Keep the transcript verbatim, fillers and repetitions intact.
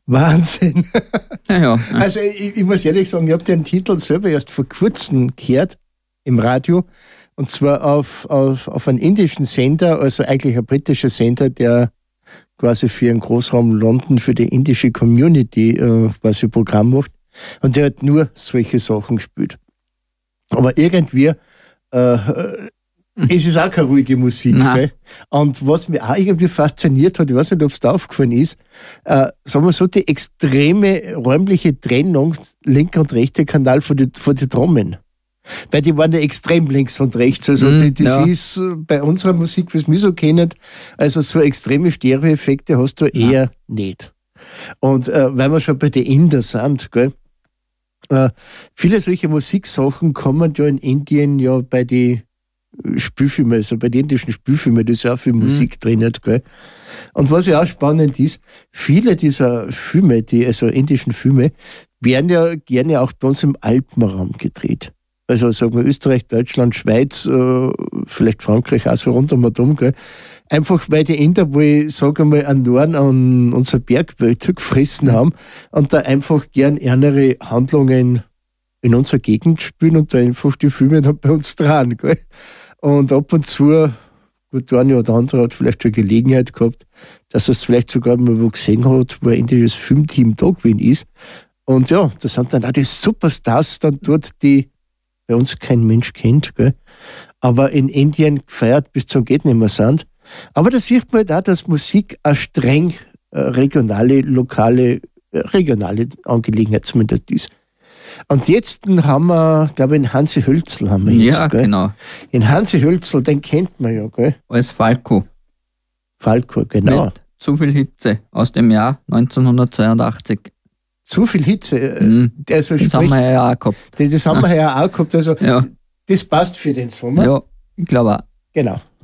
Wahnsinn. Ja, ja. Also ich, ich muss ehrlich sagen, ich habe den Titel selber erst vor kurzem gehört im Radio. Und zwar auf, auf, auf einen indischen Sender, also eigentlich ein britischer Sender, der quasi für den Großraum London, für die indische Community äh, quasi Programm macht. Und der hat nur solche Sachen gespielt. Aber irgendwie äh, es ist auch keine ruhige Musik. Gell? Und was mich auch irgendwie fasziniert hat, ich weiß nicht, ob es da aufgefallen ist, äh, sagen wir so, die extreme räumliche Trennung, linker und rechter Kanal von den von die Trommeln. Weil die waren ja extrem links und rechts. Also mm, die, das ja. ist bei unserer Musik, was wir so kennen, also so extreme Stereoeffekte hast du eher ja. nicht. Und äh, weil wir schon bei den Inder sind, gell? Äh, viele solche Musiksachen kommen ja in Indien ja bei den Spielfilmen, also bei den indischen Spielfilmen, da ist ja auch viel Musik mm. drin hat, gell? Und was ja auch spannend ist, viele dieser Filme, die, also indischen Filme, werden ja gerne auch bei uns im Alpenraum gedreht. Also sagen wir Österreich, Deutschland, Schweiz, äh, vielleicht Frankreich, auch so rund um und um, gell? Einfach weil die Inder, wo ich sage mal, an Norden an unsere Bergwälder gefressen haben und da einfach gern ärmere Handlungen in unserer Gegend spielen und da einfach die Filme dann bei uns dran, gell? Und ab und zu, gut, der eine oder andere hat vielleicht schon Gelegenheit gehabt, dass er es vielleicht sogar mal wo gesehen hat, wo ein indisches Filmteam da gewesen ist. Und ja, das sind dann auch die Superstars dann dort, die bei uns kein Mensch kennt, gell? Aber in Indien gefeiert bis zum Gehtnimmer sind. Aber da sieht man halt auch, dass Musik eine streng äh, regionale, lokale, äh, regionale Angelegenheit zumindest ist. Und jetzt haben wir, glaube ich, in Hansi Hölzl haben wir jetzt, ja, gell? Genau. In Hansi Hölzl, den kennt man ja, gell? Als Falco. Falco, genau. Mit Zu viel Hitze aus dem Jahr neunzehnhundertzweiundachtzig. Zu viel Hitze. Mhm. Also das sprich, haben wir ja auch gehabt. Das, das haben wir ja auch gehabt. Also ja. das passt für den Sommer. Ja, ich glaube auch. Genau.